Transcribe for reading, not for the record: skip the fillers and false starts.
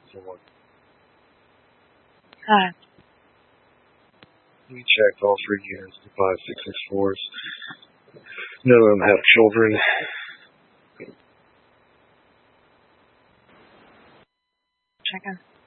4. Hi. We checked all 3 units, the 5664s. None of them have children. Checking.